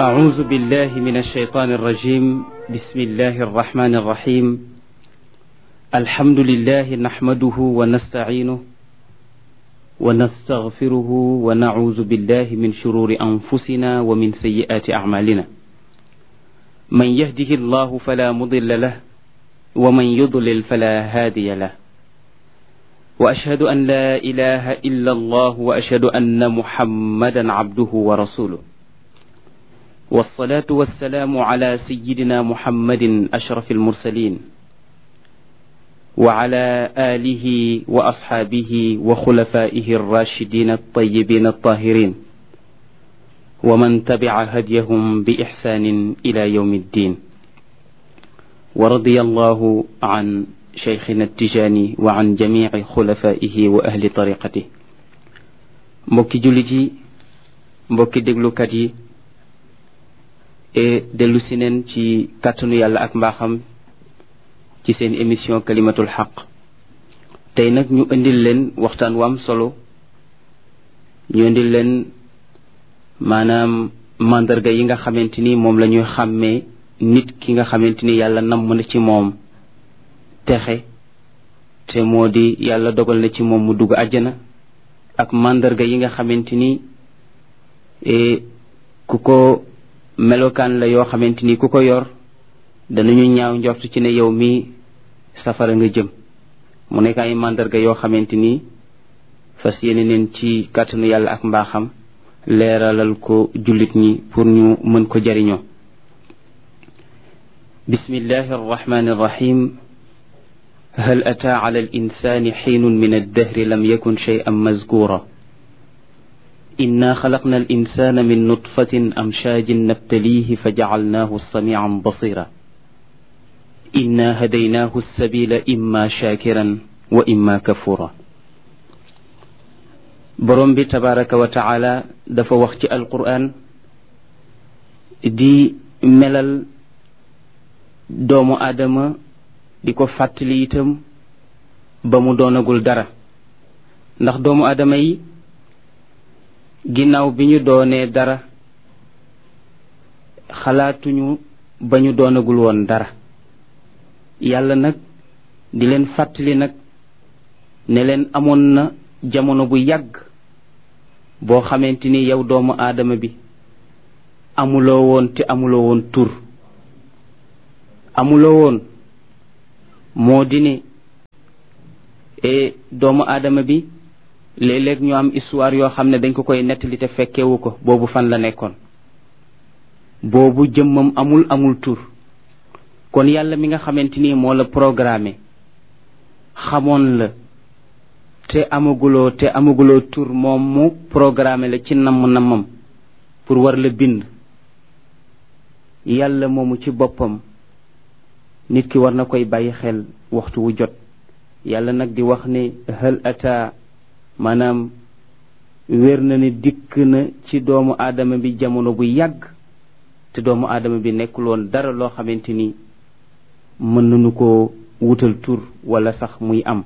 أعوذ بالله من الشيطان الرجيم. بسم الله الرحمن الرحيم. الحمد لله نحمده ونستعينه ونستغفره ونعوذ بالله من شرور أنفسنا ومن سيئات أعمالنا. من يهده الله فلا مضل له ومن يضلل فلا هادي له. وأشهد أن لا إله إلا الله وأشهد أن محمدا عبده ورسوله. والصلاة والسلام على سيدنا محمد أشرف المرسلين وعلى آله وأصحابه وخلفائه الراشدين الطيبين الطاهرين ومن تبع هديهم بإحسان إلى يوم الدين. ورضي الله عن شيخنا التجاني وعن جميع خلفائه وأهل طريقته. mbokki jullit yi, mbokki déglukat yi, dellu si neen ci kàttanu yàlla ak mbaaxam ci seen émission kalimatul xaq. tey nag ñu indil leen waxtaan wu am solo. ñu indil leen maanaam mandarga yi nga xamante ni moom la ñuy xàmmee nit ki nga xamante ni yàlla namm na ci moom texe, te moo di yàlla dogal na ci moom mu dugg àjjana, ak mandarga yi nga xamante ni ku ko melokaan la yoo xamante ni ku ko yor danañu ñaaw njort ci ne yow mi safara nga jëm. mu nekk ay mandarga yoo xamante ni fas yéene neen ci kàttanu yàlla ak mbaaxam leeralal ko jullit ñi pour ñu mën ko jariñoo. bismillahi arrahmani arrahim. hal ataa ala al insani xiinun min addahri lam yakun shay'an mazkura. إنا خلقنا الإنسان من نطفة أمشاج نبتليه فجعلناه سميعا بصيرا. إنا هديناه السبيل إما شاكرا وإما كفورا. borom bi tabaraka wa taala dafa wax ci alquran di melal doomu aadama, di ko fàttali itam ba mu doonagul dara, ndax doomu aadama yi ginnaaw bi ñu doonee dara xalaatuñu ba ñu doonagul woon dara. yàlla nag di leen fàttali nag ne leen amoon na jamono bu yàgg boo xamante ni yow doomu aadama bi amuloo woon te amuloo woon tur. amuloo woon moo di ne doomu aadama bi léeg-léeg ñu am histoire yoo xam ne dañ ko koy nettali te fekkewu ko. boobu fan la nekkoon? boobu jëmmam amul tur. kon yàlla mi nga xamante ni moo la programmé, xamoon la te amaguloo tur, moom mu programmé la ci namm-nammam pour war la bind. yàlla moomu ci boppam nit ki war na koy bàyyi xel waxtu wu jot. yàlla nag di wax ne hal ata, maanaam wér na ne dikk na ci doomu aadama bi jamono bu yàgg, te doomu aadama bi nekkul woon dara loo xamante ni mën nañu ko wutal tur wala sax muy am.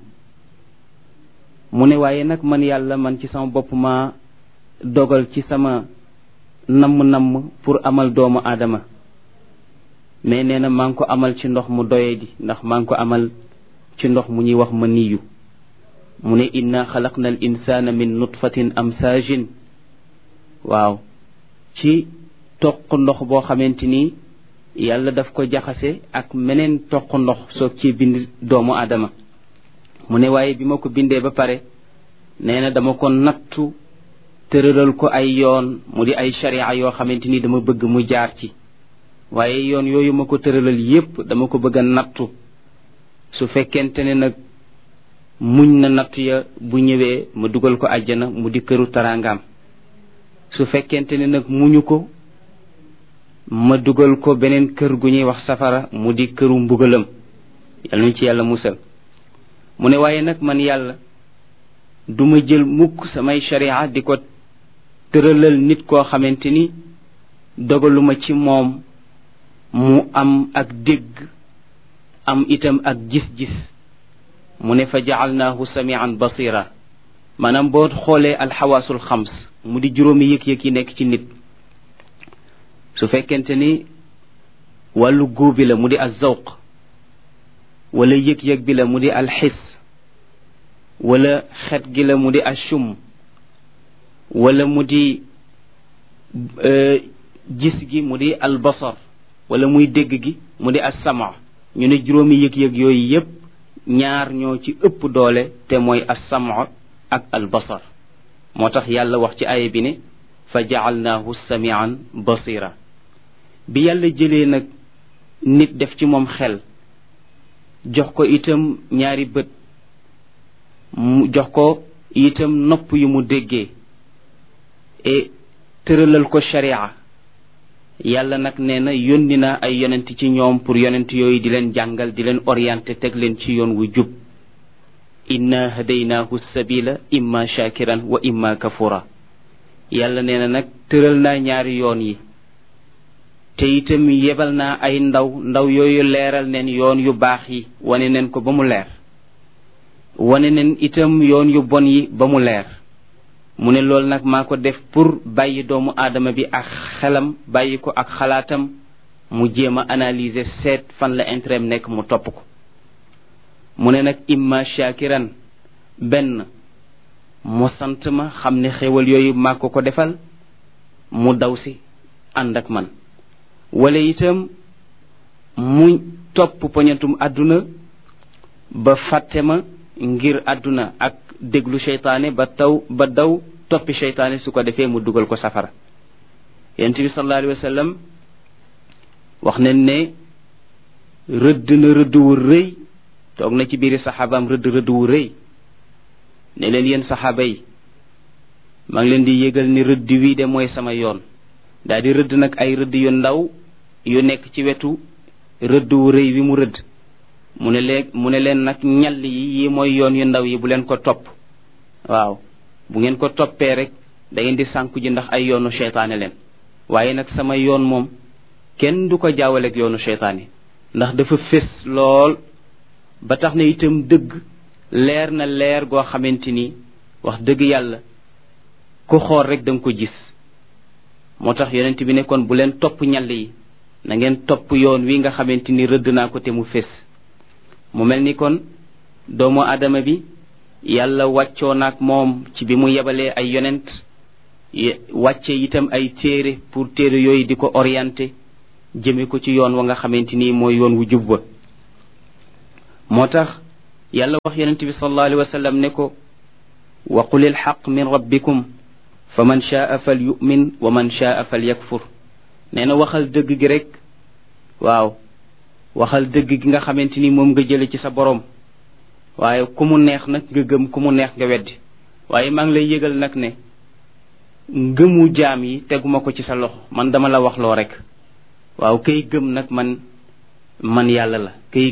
mu ne waaye nag man yàlla, man ci sama bopp ma dogal ci sama namm-namm pour amal doomu aadama. mais nee na maa ngi ko amal ci ndox mu doye di, ndax maa ngi ko amal ci ndox mu ñuy wax ma niyu. mu ne inna xalaqna al insana min nutfatin amsaajin. waaw, ci toq ndox boo xamante ni yàlla daf ko jaxase ak meneen toq ndox soog ci bind doomu aadama. mu ne waaye bi ma ko bindee ba pare nee na dama ko nattu, tëralal ko ay yoon, mu di ay sharia yoo xamante ni dama bëgg mu jaar ci. waaye yoon yooyu ma ko tëralal yépp dama ko bëgg a nattu. su fekkente ne nag muñ na nattu ya, bu ñëwee ma dugal ko àjjana mu di këru taraangaam. su fekkente ne nag muñu ko, ma dugal ko beneen kër gu ñuy wax safara mu di këru mbugalam. yàlla ñu ci yàlla musal. mu ne waaye nag man yàlla duma jël mukk samay sharia di ko tëralal nit koo xamante ni dogaluma ci moom mu am ak dégg, am itam ak gis-gis. mu ne fa ja'alnaahu samian basira. maanaam boo xoolee alxawaasul xams mu di juróomi yëg-yëg yi nekk ci nit, su fekkente ni wàllu góob bi la mu di az-zawq wala yëg-yëg bi la mu di alxis wala xet gi la mu di ashum wala mu di gis gi mu di albasar wala muy dégg gi mu di as-sama ñu ne juróomi yëg-yëg yooyu yépp ñaar ñoo ci ëpp doole te mooy as-sama ak albasar moo tax yàlla wax ci aaya bi ne fa ja'alnaahu samian basira bi yàlla jëlee nag nit def ci moom xel jox ko itam ñaari bët mu jox ko itam nopp yu mu déggee et tëralal ko sharia yàlla nag nee na yónni na ay yonent ci ñoom pour yonent yooyu di leen jàngal di leen orienté teg leen ci yoon wu jub inna hadaynaahu sabila imma shakiran wa imma kafura yàlla nee na nag tëral naa ñaari yoon yi te itam yebal naa ay ndaw yooyu leeral neen yoon yu baax yi wane neen ko ba mu leer wane neen itam yoon yu bon yi ba mu leer mu ne loolu nag maa ko def pour bàyyi doomu aadama bi ak xelam bàyyi ko ak xalaatam mu jéem a analyser seet fan la intérêt nekk mu topp ko mu ne nag imma shakiran benn mu sant ma xam ne xéwal yooyu maa ko defal mu daw si ànd ak man wala itam mu topp poñatum àdduna ba fàtte ma ngir àdduna ak déglu seytaane ba daw toppi seytaane su ko defee mu dugal ko safara yonent bi sallallahu alayhi wa sallam wax nañ ne rëdd na rëdd wu rëy toog na ci biiri saxaabaam rëdd wu rëy ne leen yéen saxaaba yi maa ngi leen di yëgal ni rëdd wii de mooy sama yoon daal di rëdd nag ay rëdd yu ndaw yu nekk ci wetu rëdd wu rëy wi mu rëdd mu ne leen nag ñall yi mooy yoon yu ndaw yi bu leen ko topp waaw bu ngeen ko toppee rek da ngeen di sànku ji ndax ay yoonu seytaane leen waaye nag sama yoon moom kenn du ko jaawaleeg yoonu seytaane ndax dafa fés lool ba tax na itam dëgg leer na leer goo xamante ni wax dëgg yàlla ku xool rek da nga ko gis moo tax yonent bi ne kon bu leen topp ñall yi na ngeen topp yoon wi nga xamante ni rëdd naa ko te mu fés mu mel ni kon doomu adama bi yàlla wàccoo naak moom ci bi mu yebalee ay yonent wàcce itam ay téere pour téere yooyu di ko orienté jëme ko ci yoon wa nga xamante ni mooy yoon wu jub ba moo tax yàlla wax yonent bi sallallahu alayhi wa sallam ne ko wa qulil xaq min rabbikum fa man shaa fal yu'min wa man shaa fal yakfur nee na waxal dëgg gi rek waaw waxal dëgg gi nga xamante ni moom nga jële ci sa borom waaye ku mu neex nag nga gëm ku mu neex nga weddi waaye maa ngi lay yëgal nag ne ngëmu jaam yi teguma ko ci sa loxo man dama la wax loo rek waaw kay gëm nag man yàlla la kay